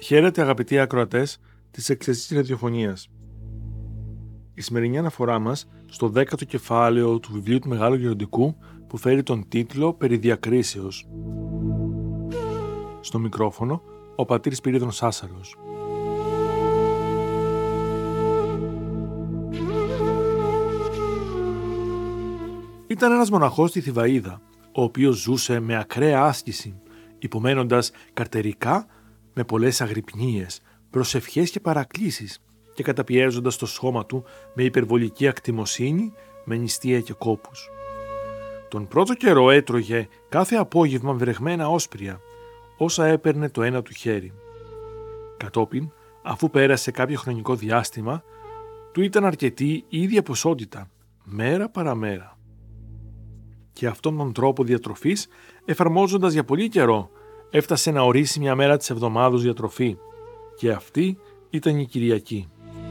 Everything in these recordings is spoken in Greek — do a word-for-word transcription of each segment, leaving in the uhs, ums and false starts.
Χαίρετε αγαπητοί ακροατές της Εκκλησίας Ραδιοφωνίας. Η σημερινή αναφορά μας στο δέκατο κεφάλαιο του βιβλίου του Μεγάλου Γεροντικού που φέρει τον τίτλο «Περί διακρίσεως». Στο μικρόφωνο ο πατήρ Σπυρίδων Σάσαρος. Ήταν ένας μοναχός στη Θηβαΐδα, ο οποίος ζούσε με ακραία άσκηση, υπομένοντας καρτερικά με πολλές αγρυπνίες, προσευχές και παρακλήσεις και καταπιέζοντας το σώμα του με υπερβολική ακτιμοσύνη, με νηστεία και κόπους. Τον πρώτο καιρό έτρωγε κάθε απόγευμα βρεγμένα όσπρια, όσα έπαιρνε το ένα του χέρι. Κατόπιν, αφού πέρασε κάποιο χρονικό διάστημα, του ήταν αρκετή η ίδια ποσότητα, μέρα παραμέρα. Και αυτόν τον τρόπο διατροφής, εφαρμόζοντας για πολύ καιρό, έφτασε να ορίσει μια μέρα της εβδομάδος διατροφή, και αυτή ήταν η Κυριακή.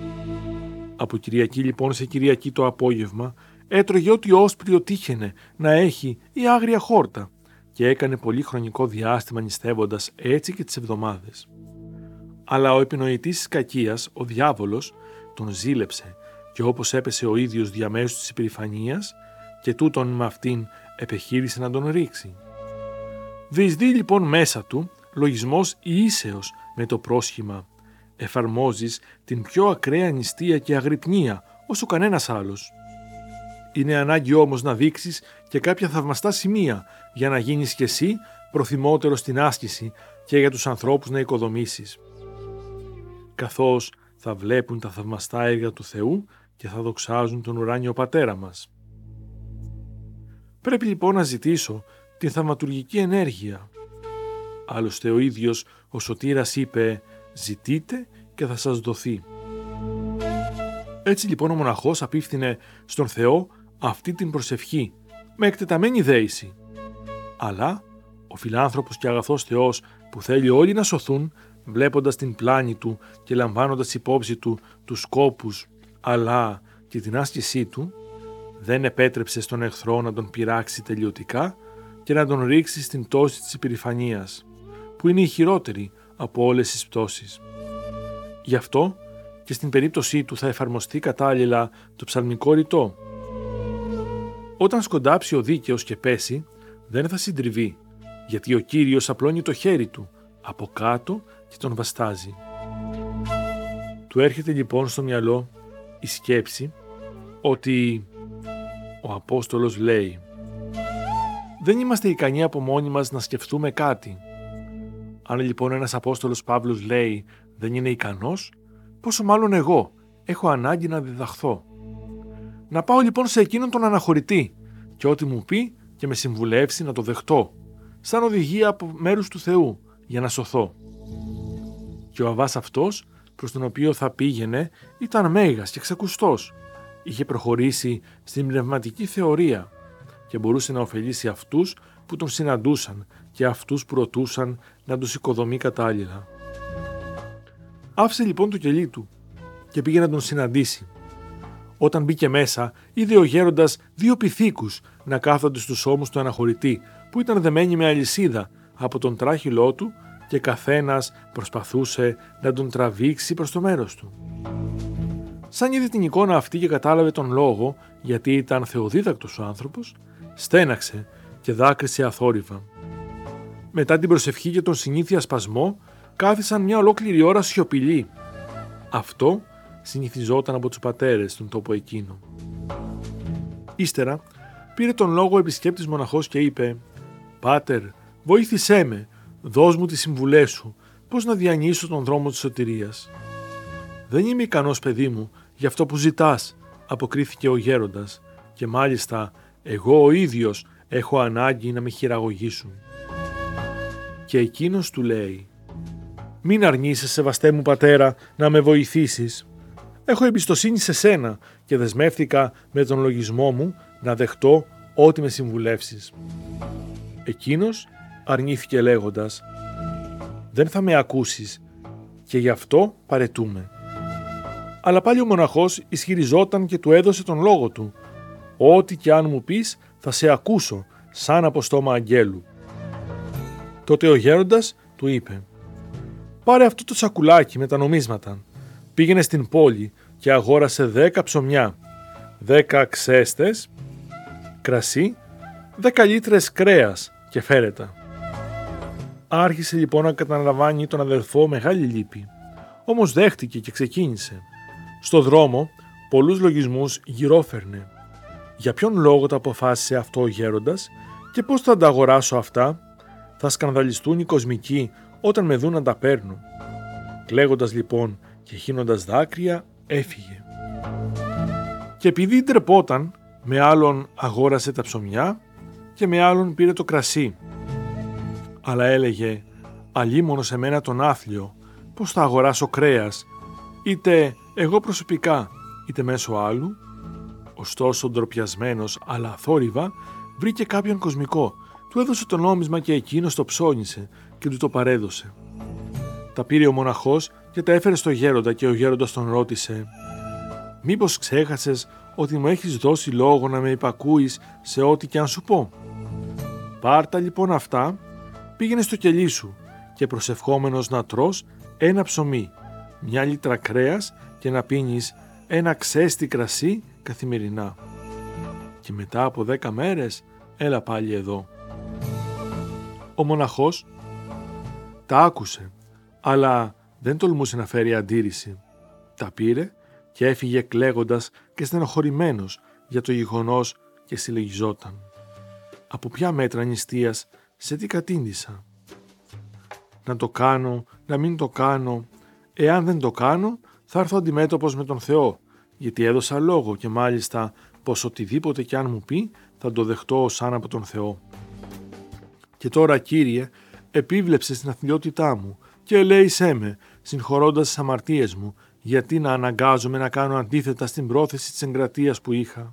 Από Κυριακή λοιπόν σε Κυριακή το απόγευμα έτρωγε ό,τι όσπριο τύχαινε να έχει ή άγρια χόρτα και έκανε πολύ χρονικό διάστημα νηστεύοντας έτσι και τις εβδομάδες. Αλλά ο επινοητής της κακίας, ο διάβολος, τον ζήλεψε και όπως έπεσε ο ίδιος διαμέσου της υπερηφανίας και τούτον με αυτήν επεχείρησε να τον ρίξει. Διεισδύει λοιπόν μέσα του λογισμός ίσεως με το πρόσχημα «Εφαρμόζεις την πιο ακραία νηστεία και αγρυπνία όσο κανένας άλλος». Είναι ανάγκη όμως να δείξεις και κάποια θαυμαστά σημεία για να γίνεις κι εσύ προθυμότερος στην άσκηση και για τους ανθρώπους να οικοδομήσεις. Καθώς θα βλέπουν τα θαυμαστά έργα του Θεού και θα δοξάζουν τον ουράνιο Πατέρα μας. Πρέπει λοιπόν να ζητήσω την θαυματουργική ενέργεια. Άλλωστε ο ίδιος ο Σωτήρας είπε «Ζητείτε και θα σας δοθεί». Έτσι λοιπόν ο μοναχός απίφθινε στον Θεό αυτή την προσευχή με εκτεταμένη δέηση. Αλλά ο φιλάνθρωπος και αγαθός Θεός που θέλει όλοι να σωθούν, βλέποντας την πλάνη του και λαμβάνοντας υπόψη του τους σκόπους αλλά και την άσκησή του, δεν επέτρεψε στον εχθρό να τον πειράξει τελειωτικά και να τον ρίξει στην πτώση της υπερηφανίας, που είναι η χειρότερη από όλες τις πτώσεις. Γι' αυτό και στην περίπτωσή του θα εφαρμοστεί κατάλληλα το ψαλμικό ρητό. Όταν σκοντάψει ο δίκαιος και πέσει, δεν θα συντριβεί, γιατί ο Κύριος απλώνει το χέρι του από κάτω και τον βαστάζει. Του έρχεται λοιπόν στο μυαλό η σκέψη ότι ο Απόστολος λέει «Δεν είμαστε ικανοί από μόνοι μας να σκεφτούμε κάτι». Αν λοιπόν ένας Απόστολος Παύλος λέει «Δεν είναι ικανός», πόσο μάλλον εγώ έχω ανάγκη να διδαχθώ. Να πάω λοιπόν σε εκείνον τον αναχωρητή και ό,τι μου πει και με συμβουλεύσει να το δεχτώ, σαν οδηγία από μέρους του Θεού για να σωθώ. Και ο Αββάς αυτός προς τον οποίο θα πήγαινε ήταν μέγας και ξεκουστός. Είχε προχωρήσει στην πνευματική θεωρία και μπορούσε να ωφελήσει αυτούς που τον συναντούσαν και αυτούς που ρωτούσαν να τους οικοδομεί κατάλληλα. Άφησε λοιπόν το κελί του και πήγε να τον συναντήσει. Όταν μπήκε μέσα, είδε ο γέροντας δύο πυθίκους να κάθονται στους ώμους του αναχωρητή, που ήταν δεμένοι με αλυσίδα από τον τράχυλό του και καθένας προσπαθούσε να τον τραβήξει προς το μέρος του. Σαν είδε την εικόνα αυτή και κατάλαβε τον λόγο, γιατί ήταν θεοδίδακτος ο άνθρωπος, στέναξε και δάκρυσε αθόρυβα. Μετά την προσευχή και τον συνήθεια σπασμό, κάθισαν μια ολόκληρη ώρα σιωπηλοί. Αυτό συνηθιζόταν από τους πατέρες στον τόπο εκείνο. Ύστερα πήρε τον λόγο ο επισκέπτης μοναχός και είπε «Πάτερ, βοήθησέ με, δώσ' μου τις συμβουλές σου, πώς να διανύσω τον δρόμο της σωτηρίας». «Δεν είμαι ικανός, παιδί μου, για αυτό που ζητάς», αποκρίθηκε ο γέροντας, «και μάλιστα εγώ ο ίδιος έχω ανάγκη να με χειραγωγήσουν». Και εκείνος του λέει «Μην αρνείσαι, σεβαστέ μου πατέρα, να με βοηθήσεις. Έχω εμπιστοσύνη σε σένα και δεσμεύτηκα με τον λογισμό μου να δεχτώ ό,τι με συμβουλεύσεις». Εκείνος αρνήθηκε λέγοντας «Δεν θα με ακούσεις και γι' αυτό παρετούμε». Αλλά πάλι ο μοναχός ισχυριζόταν και του έδωσε τον λόγο του «Ό,τι και αν μου πεις θα σε ακούσω σαν από στόμα αγγέλου». Τότε ο γέροντας του είπε πάρε αυτό το σακουλάκι με τα νομίσματα. Πήγαινε στην πόλη και αγόρασε δέκα ψωμιά, δέκα ξέστες, κρασί, δέκα λίτρες κρέας και φέρε τα. Άρχισε λοιπόν να καταλαμβάνει τον αδελφό μεγάλη λύπη. Όμως δέχτηκε και ξεκίνησε. Στο δρόμο πολλούς λογισμούς γυρόφερνε. Για ποιον λόγο τα αποφάσισε αυτό ο γέροντας και πώς θα τα αγοράσω αυτά? Θα σκανδαλιστούν οι κοσμικοί όταν με δουν να τα παίρνω. Κλαίγοντας λοιπόν και χύνοντας δάκρυα έφυγε. Και επειδή ντρεπόταν, με άλλον αγόρασε τα ψωμιά και με άλλον πήρε το κρασί. Αλλά έλεγε, αλίμονο σε μένα τον άθλιο, πώς θα αγοράσω κρέας, είτε εγώ προσωπικά, είτε μέσω άλλου? Ωστόσο, ντροπιασμένος αλλά αθόρυβα, βρήκε κάποιον κοσμικό, του έδωσε το νόμισμα και εκείνος το ψώνισε και του το παρέδωσε. Τα πήρε ο μοναχός και τα έφερε στο γέροντα και ο γέροντας τον ρώτησε, «Μήπως ξέχασες ότι μου έχεις δώσει λόγο να με υπακούεις σε ό,τι και αν σου πω? Πάρτα λοιπόν αυτά, πήγαινε στο κελί σου και προσευχόμενος να τρως ένα ψωμί, μια λίτρα κρέας και να πίνεις ένα ξέστη κρασί καθημερινά. Και μετά από δέκα μέρες έλα πάλι εδώ». Ο μοναχός τα άκουσε, αλλά δεν τολμούσε να φέρει αντίρρηση. Τα πήρε και έφυγε κλαίγοντας και στενοχωρημένος για το γεγονός και συλλογιζόταν. Από ποια μέτρα νηστείας σε τι κατήντησα? Να το κάνω, να μην το κάνω? Εάν δεν το κάνω, θα έρθω αντιμέτωπος με τον Θεό, γιατί έδωσα λόγο και μάλιστα πως οτιδήποτε κι αν μου πει θα το δεχτώ σαν από τον Θεό. Και τώρα, Κύριε, επίβλεψε στην αθλιότητά μου και ελέησέ με, συγχωρώντας τις αμαρτίες μου, γιατί να αναγκάζομαι να κάνω αντίθετα στην πρόθεση της εγκρατείας που είχα.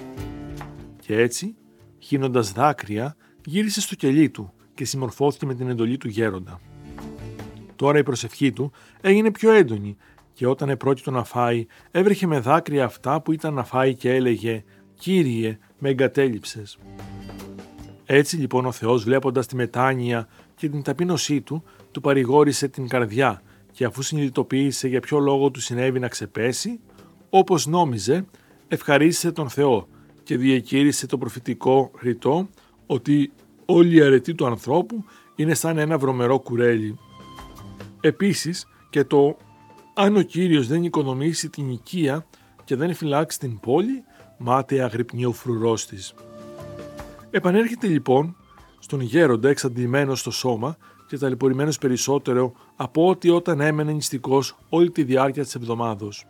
Και έτσι, χύνοντας δάκρυα, γύρισε στο κελί του και συμμορφώθηκε με την εντολή του γέροντα. Τώρα η προσευχή του έγινε πιο έντονη και όταν επρόκειτο να φάει, έβρεχε με δάκρυα αυτά που ήταν να φάει και έλεγε «Κύριε, με εγκατέλειψες». Έτσι λοιπόν ο Θεός, βλέποντας τη μετάνοια και την ταπείνωσή του, του παρηγόρησε την καρδιά και αφού συνειδητοποίησε για ποιο λόγο του συνέβη να ξεπέσει, όπως νόμιζε, ευχαρίστησε τον Θεό και διεκήρυσε το προφητικό ρητό ότι όλη η αρετή του ανθρώπου είναι σαν ένα βρωμερό κουρέλι. Επίσης και το «αν ο Κύριος δεν οικονομήσει την οικία και δεν φυλάξει την πόλη, μάταια αγρυπνεί ο φρουρός της». Επανέρχεται λοιπόν στον γέροντα εξαντλημένος στο σώμα και ταλαιπωρημένος περισσότερο από ό,τι όταν έμενε νηστικός όλη τη διάρκεια της εβδομάδος.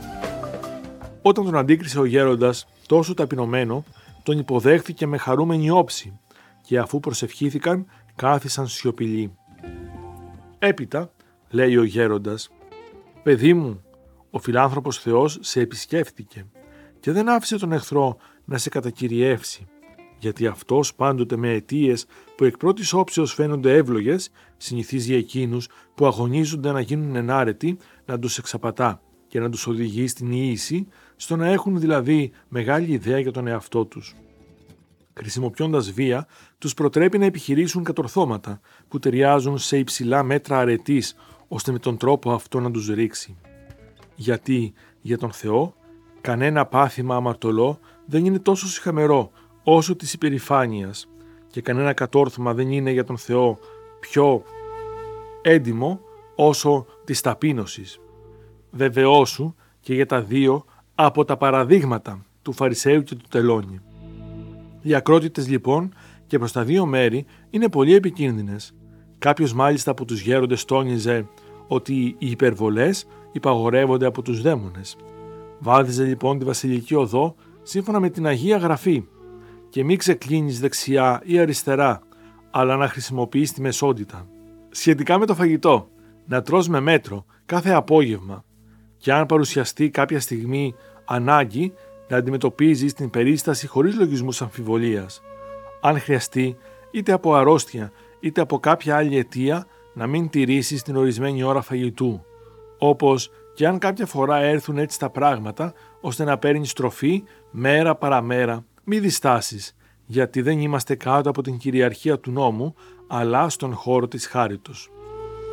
Όταν τον αντίκρισε ο γέροντας τόσο ταπεινωμένο, τον υποδέχθηκε με χαρούμενη όψη και αφού προσευχήθηκαν κάθισαν σιωπηλοί. Έπειτα, λέει ο γέροντας, «Παιδί μου, ο φιλάνθρωπος Θεός σε επισκέφθηκε και δεν άφησε τον εχθρό να σε κατακυριεύσει, γιατί αυτός πάντοτε με αιτίες που εκ πρώτης όψεως φαίνονται εύλογες συνηθίζει εκείνους που αγωνίζονται να γίνουν ενάρετοι να τους εξαπατά και να τους οδηγεί στην ίηση, στο να έχουν δηλαδή μεγάλη ιδέα για τον εαυτό τους. Χρησιμοποιώντας βία, τους προτρέπει να επιχειρήσουν κατορθώματα που ταιριάζουν σε υψηλά μέτρα αρετής, ώστε με τον τρόπο αυτό να τους ρίξει. Γιατί για τον Θεό κανένα πάθημα αμαρτωλό δεν είναι τόσο σιχαμερό όσο της υπερηφάνειας και κανένα κατόρθωμα δεν είναι για τον Θεό πιο έντιμο όσο της ταπείνωσης. Βεβαιώσου και για τα δύο από τα παραδείγματα του Φαρισαίου και του τελώνη. Οι ακρότητες λοιπόν και προς τα δύο μέρη είναι πολύ επικίνδυνες. Κάποιος μάλιστα από τους γέροντες τόνιζε ότι οι υπερβολές υπαγορεύονται από τους δαίμονες. Βάδιζε λοιπόν τη βασιλική οδό σύμφωνα με την Αγία Γραφή και μην ξεκλίνεις δεξιά ή αριστερά, αλλά να χρησιμοποιείς τη μεσότητα. Σχετικά με το φαγητό, να τρως με μέτρο κάθε απόγευμα και αν παρουσιαστεί κάποια στιγμή ανάγκη να αντιμετωπίζεις την περίσταση χωρίς λογισμούς αμφιβολίας. Αν χρειαστεί, είτε από αρρώστια είτε από κάποια άλλη αιτία, να μην τηρήσεις την ορισμένη ώρα φαγητού. Όπως και αν κάποια φορά έρθουν έτσι τα πράγματα, ώστε να παίρνεις τροφή μέρα παραμέρα, μη διστάσεις, γιατί δεν είμαστε κάτω από την κυριαρχία του νόμου, αλλά στον χώρο της χάριτος.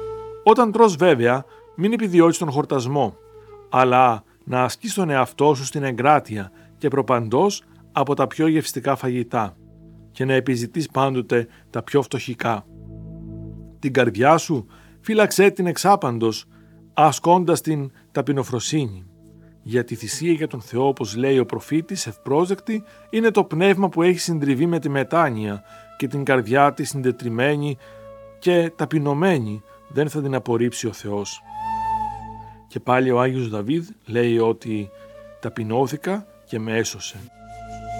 Όταν τρως βέβαια, μην επιδιώκεις τον χορτασμό, αλλά να ασκείς τον εαυτό σου στην εγκράτεια και προπαντός από τα πιο γευστικά φαγητά και να επιζητείς πάντοτε τα πιο φτωχικά. Την καρδιά σου φύλαξέ την εξάπαντος, ασκώντας την ταπεινοφροσύνη. Γιατί η θυσία για τον Θεό, όπως λέει ο προφήτης ευπρόσδεκτη, είναι το πνεύμα που έχει συντριβεί με τη μετάνοια και την καρδιά της συντετριμένη και ταπεινωμένη δεν θα την απορρίψει ο Θεός. Και πάλι ο Άγιος Δαβίδ λέει ότι «ταπεινώθηκα και με έσωσε».